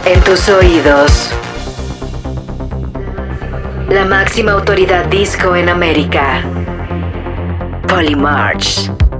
En tus oídos. La máxima autoridad disco en América. Polymarch.